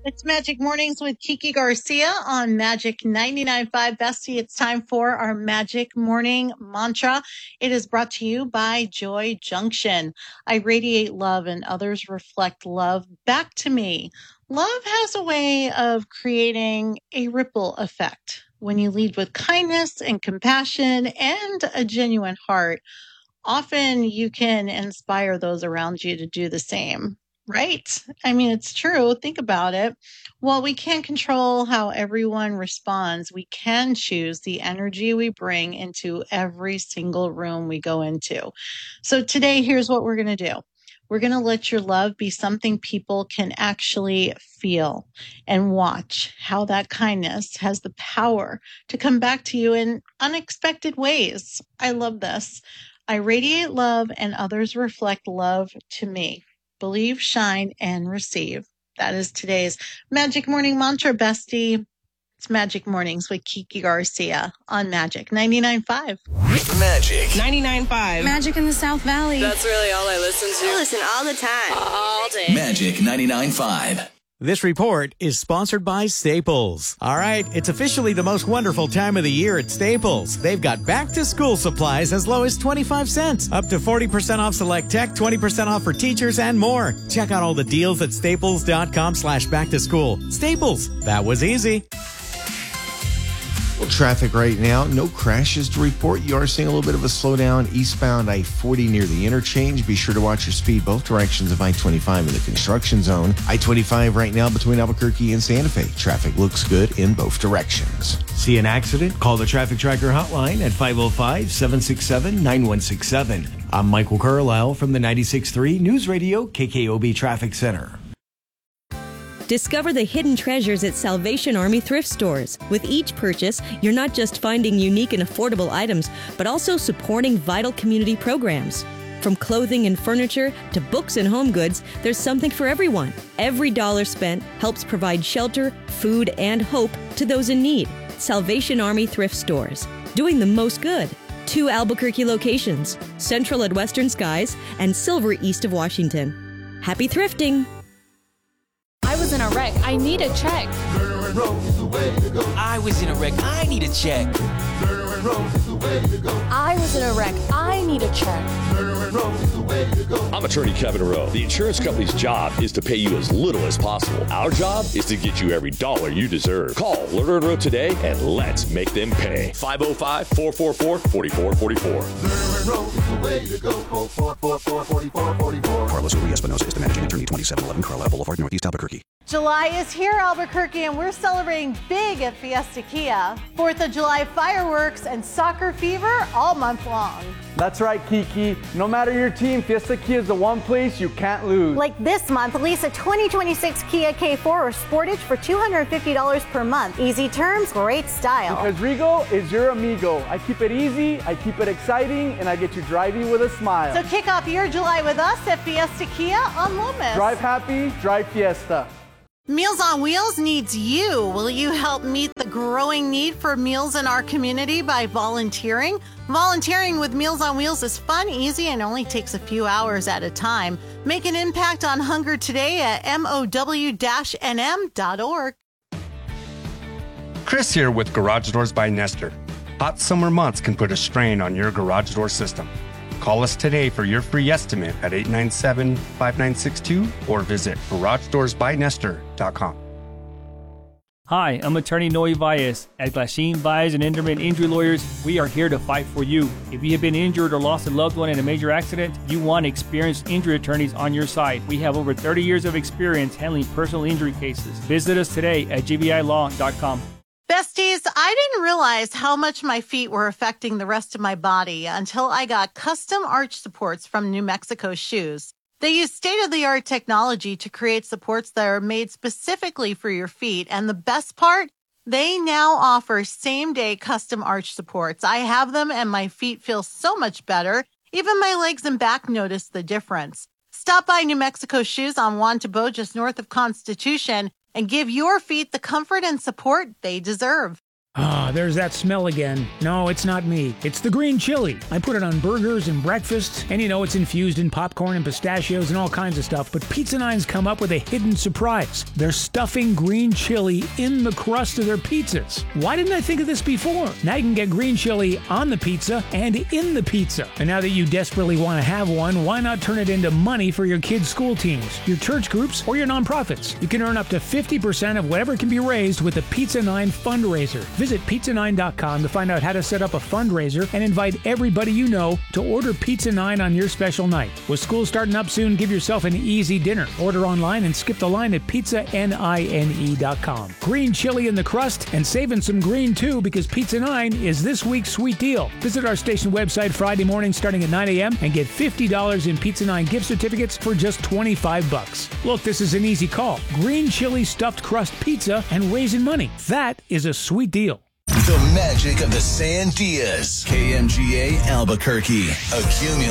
It's Magic Mornings with Kiki Garcia on Magic 99.5 Bestie. It's time for our Magic Morning Mantra. It is brought to you by Joy Junction. I radiate love and others reflect love back to me. Love has a way of creating a ripple effect. When you lead with kindness and compassion and a genuine heart, often you can inspire those around you to do the same. Right? I mean, it's true. Think about it. While we can't control how everyone responds, we can choose the energy we bring into every single room we go into. So today, here's what we're going to do. We're going to let your love be something people can actually feel and watch how that kindness has the power to come back to you in unexpected ways. I love this. I radiate love and others reflect love to me. Believe, shine, and receive. That is today's Magic Morning Mantra, Bestie. It's Magic Mornings with Kiki Garcia on Magic 99.5. Magic 99.5. Magic in the South Valley. That's really all I listen to. I listen all the time. All day. Magic 99.5. This report is sponsored by Staples. All right, it's officially the most wonderful time of the year at Staples. They've got back-to-school supplies as low as 25 cents, up to 40% off select tech, 20% off for teachers, and more. Check out all the deals at staples.com/back-to-school. Staples, that was easy. Well, traffic right now, no crashes to report. You are seeing a little bit of a slowdown eastbound I-40 near the interchange. Be sure to watch your speed both directions of I-25 in the construction zone. I-25 right now between Albuquerque and Santa Fe. Traffic looks good in both directions. See an accident? Call the Traffic Tracker hotline at 505-767-9167. I'm Michael Carlisle from the 96.3 News Radio KKOB Traffic Center. Discover the hidden treasures at Salvation Army thrift stores. With each purchase, you're not just finding unique and affordable items, but also supporting vital community programs. From clothing and furniture to books and home goods, there's something for everyone. Every dollar spent helps provide shelter, food, and hope to those in need. Salvation Army thrift stores, doing the most good. 2 Albuquerque locations, Central at Western Skies and Silver east of Washington. Happy thrifting! I was in a wreck. I need a check. I was in a wreck. I need a check. I was in a wreck. I need a check. I'm attorney Kevin Rowe. The insurance company's job is to pay you as little as possible. Our job is to get you every dollar you deserve. Call Lerner & Rowe today and let's make them pay. 505-444-4444. Carlos Uri Espinosa is the managing attorney, 2711 Carlisle Boulevard, Northeast Albuquerque. July is here, Albuquerque, and we're celebrating big at Fiesta Kia. 4th of July fireworks and soccer fever all month long. That's right, Kiki. No matter your team, Fiesta Kia is the one place you can't lose. Like this month, lease a 2026 Kia K4 or Sportage for $250 per month. Easy terms, great style. Because Rigo is your amigo. I keep it easy, I keep it exciting, and I get you driving with a smile. So kick off your July with us at Fiesta Kia on Lomas. Drive happy, drive Fiesta. Meals on Wheels needs you. Will you help meet the growing need for meals in our community by volunteering? Volunteering with Meals on Wheels is fun, easy, and only takes a few hours at a time. Make an impact on hunger today at mow-nm.org. Chris here with Garage Doors by Nestor. Hot summer months can put a strain on your garage door system. Call us today for your free estimate at 897-5962 or visit GarageDoorsByNestor.com. Hi, I'm attorney Noe Valles. At Glasheen, Valles and Enderman Injury Lawyers, we are here to fight for you. If you have been injured or lost a loved one in a major accident, you want experienced injury attorneys on your side. We have over 30 years of experience handling personal injury cases. Visit us today at gbilaw.com. Besties, I didn't realize how much my feet were affecting the rest of my body until I got custom arch supports from New Mexico Shoes. They use state-of-the-art technology to create supports that are made specifically for your feet. And the best part, they now offer same-day custom arch supports. I have them and my feet feel so much better. Even my legs and back notice the difference. Stop by New Mexico Shoes on Juan Tabo, just north of Constitution, and give your feet the comfort and support they deserve. Ah, there's that smell again. No, it's not me. It's the green chili. I put it on burgers and breakfast, and you know it's infused in popcorn and pistachios and all kinds of stuff, but Pizza 9's come up with a hidden surprise. They're stuffing green chili in the crust of their pizzas. Why didn't I think of this before? Now you can get green chili on the pizza and in the pizza. And now that you desperately want to have one, why not turn it into money for your kids' school teams, your church groups, or your nonprofits? You can earn up to 50% of whatever can be raised with the Pizza 9 fundraiser. Visit pizza9.com to find out how to set up a fundraiser and invite everybody you know to order Pizza 9 on your special night. With school starting up soon, give yourself an easy dinner. Order online and skip the line at pizzanine.com. Green chili in the crust and saving some green too, because Pizza 9 is this week's sweet deal. Visit our station website Friday morning starting at 9 a.m. and get $50 in Pizza 9 gift certificates for just $25. Look, this is an easy call. Green chili stuffed crust pizza and raising money. That is a sweet deal. The magic of the Sandias. KMGA Albuquerque.